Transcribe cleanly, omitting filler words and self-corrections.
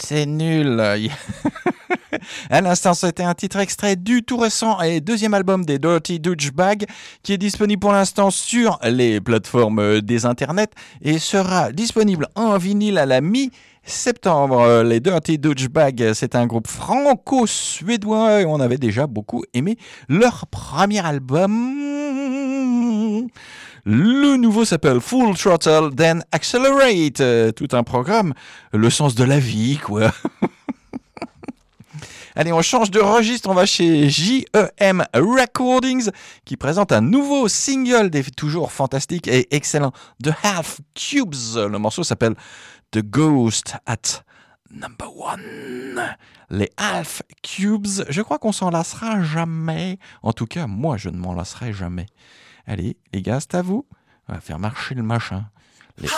c'est nul. À l'instant, c'était un titre extrait du tout récent et deuxième album des Dirty Douchebag qui est disponible pour l'instant sur les plateformes des internets et sera disponible en vinyle à la mi-septembre. Les Dirty Douchebag, c'est un groupe franco-suédois et on avait déjà beaucoup aimé leur premier album. Le nouveau s'appelle Full Throttle Then Accelerate. Tout un programme, le sens de la vie, quoi. Allez, on change de registre, on va chez J.E.M. Recordings qui présente un nouveau single des toujours fantastiques et excellents The Half Cubes. Le morceau s'appelle The Ghost at Number One. Les Half Cubes, je crois qu'on s'en lassera jamais. En tout cas, moi, je ne m'en lasserai jamais. Allez, les gars, c'est à vous. On va faire marcher le machin.